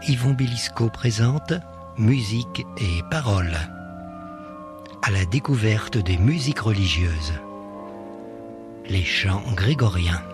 Yvon Belisco présente Musique et paroles. À la découverte des musiques religieuses. Les chants grégoriens.